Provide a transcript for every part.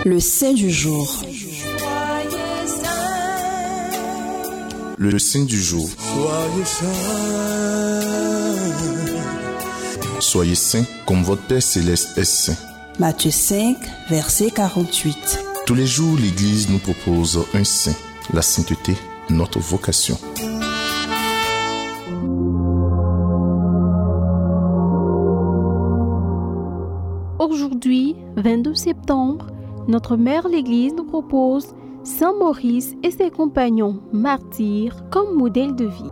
Le saint du jour. Le saint du jour. Soyez saints comme votre Père Céleste est saint. Matthieu 5, verset 48. Tous les jours, l'Église nous propose un saint. La sainteté, notre vocation. Aujourd'hui, 22 septembre, notre mère l'Église nous propose Saint Maurice et ses compagnons martyrs comme modèle de vie.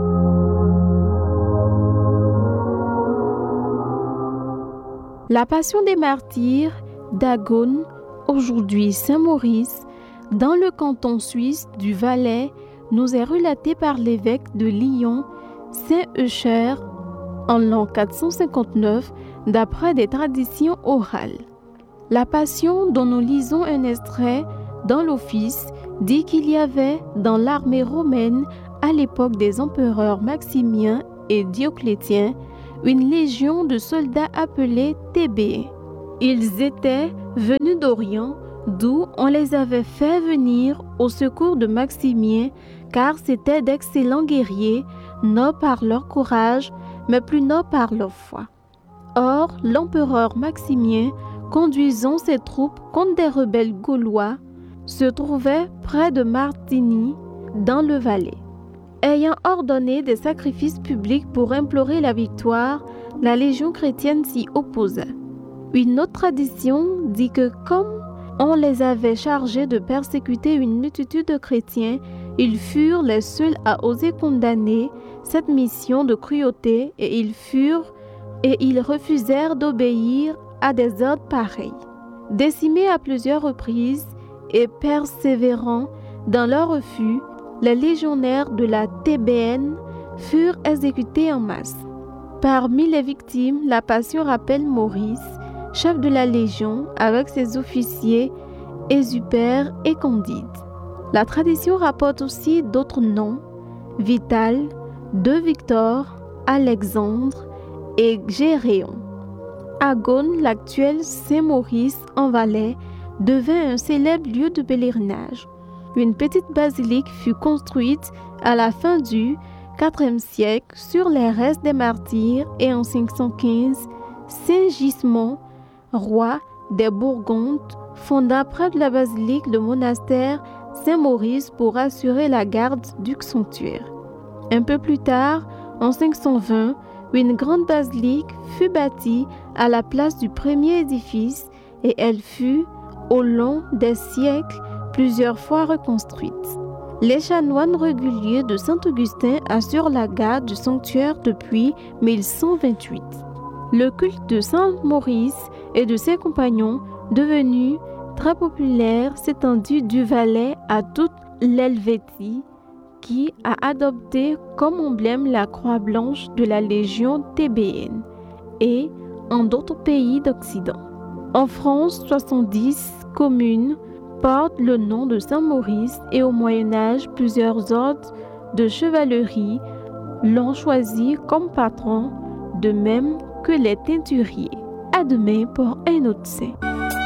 La Passion des martyrs d'Agone, aujourd'hui Saint Maurice, dans le canton suisse du Valais, nous est relatée par l'évêque de Lyon, Saint Eucher, en l'an 459, d'après des traditions orales. La Passion dont nous lisons un extrait dans l'office dit qu'il y avait dans l'armée romaine à l'époque des empereurs Maximien et Dioclétien une légion de soldats appelés Thébéens. Ils étaient venus d'Orient, d'où on les avait fait venir au secours de Maximien, car c'étaient d'excellents guerriers, nobles par leur courage, mais plus nobles par leur foi. Or, l'empereur Maximien, conduisant ses troupes contre des rebelles gaulois, se trouvait près de Martigny, dans le Valais. Ayant ordonné des sacrifices publics pour implorer la victoire, la légion chrétienne s'y opposa. Une autre tradition dit que comme on les avait chargés de persécuter une multitude de chrétiens, ils furent les seuls à oser condamner cette mission de cruauté et ils refusèrent d'obéir à des ordres pareils. Décimés à plusieurs reprises et persévérant dans leur refus, les légionnaires de la Thébéenne furent exécutés en masse. Parmi les victimes, la Passion rappelle Maurice, chef de la Légion, avec ses officiers Exupère et Candide. La tradition rapporte aussi d'autres noms, Vital, de Victor, Alexandre et Géréon. Agone, l'actuel Saint-Maurice en Valais, devint un célèbre lieu de pèlerinage. Une petite basilique fut construite à la fin du IVe siècle sur les restes des martyrs et en 515, Saint Gismond, roi des Bourgondes, fonda près de la basilique le monastère Saint-Maurice pour assurer la garde du sanctuaire. Un peu plus tard, en 520, une grande basilique fut bâtie à la place du premier édifice et elle fut, au long des siècles, plusieurs fois reconstruite. Les chanoines réguliers de Saint-Augustin assurent la garde du sanctuaire depuis 1128. Le culte de Saint-Maurice et de ses compagnons, devenu très populaire, s'étendit du Valais à toute l'Helvétie, qui a adopté comme emblème la croix blanche de la Légion thébéenne, et en d'autres pays d'Occident. En France, 70 communes portent le nom de Saint-Maurice et au Moyen-Âge, plusieurs ordres de chevalerie l'ont choisi comme patron, de même que les teinturiers. À demain pour un autre saint.